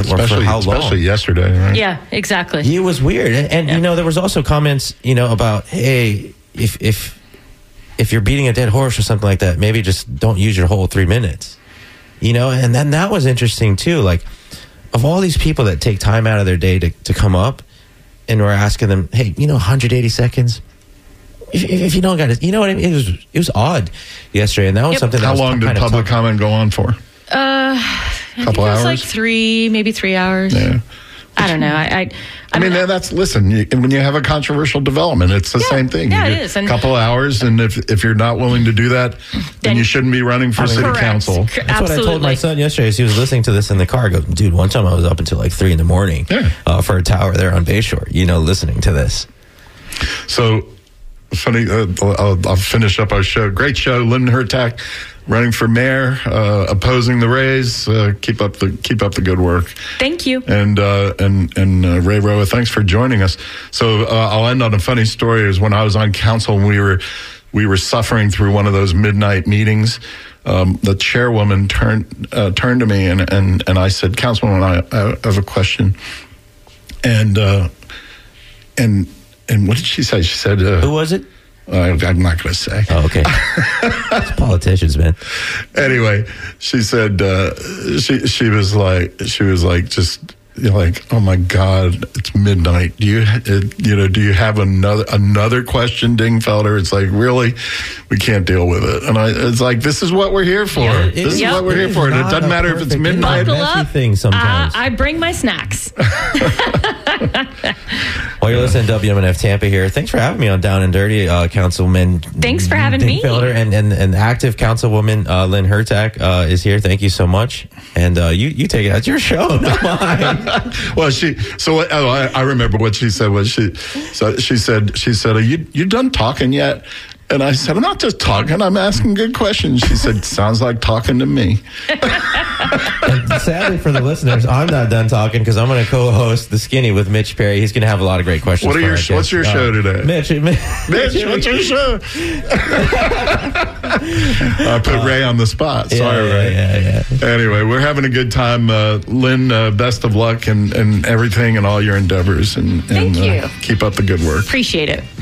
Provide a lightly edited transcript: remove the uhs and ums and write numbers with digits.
for how long? Especially yesterday, right? Yeah, exactly. It was weird. And there was also comments, about, hey, if you're beating a dead horse or something like that, maybe just don't use your whole 3 minutes. And then that was interesting too. Like, of all these people that take time out of their day to come up, and we're asking them, hey, 180 seconds. If you don't got it, you know what I mean? It was odd yesterday, and that was something. How long did public comment go on for? Couple hours. It was like 3 hours. Yeah. I don't know. I mean, when you have a controversial development, it's the same thing. Yeah, it is. A couple hours, and if you're not willing to do that, then you shouldn't be running for city council. That's what I told my son yesterday as he was listening to this in the car. I go, dude, one time I was up until like 3 a.m. For a tower there on Bayshore, listening to this. So, funny, I'll finish up our show. Great show, Lynn Hurtak, running for mayor, opposing the Rays. Keep up the good work. Thank you. And Ray Roa, thanks for joining us. So I'll end on a funny story. Is when I was on council and we were suffering through one of those midnight meetings. The chairwoman turned to me and I said, Councilwoman, I have a question. And what did she say? She said, who was it? I'm not going to say. Oh, okay. It's politicians, man. Anyway, she said she was like just like, oh my God, it's midnight. Do you do you have another question, Dingfelder? It's like, really, we can't deal with it. And it's like, this is what we're here for. This is what we're here for. And it doesn't matter if it's midnight. Thing sometimes. I bring my snacks. While you're listening to WMNF Tampa here, thanks for having me on Down and Dirty, Councilman. Thanks for having me. And active Councilwoman Lynn Hurtak is here. Thank you so much. And you take it. It's your show, not mine. Well, I remember what she said. She said, are you done talking yet? And I said, I'm not just talking, I'm asking good questions. She said, sounds like talking to me. And sadly for the listeners, I'm not done talking because I'm going to co-host The Skinny with Mitch Perry. He's going to have a lot of great questions. What's your show today? Mitch, what's your show? I put Ray on the spot. Sorry, Ray. Yeah. Anyway, we're having a good time. Lynn, best of luck and everything and all your endeavors. And Thank you. Keep up the good work. Appreciate it.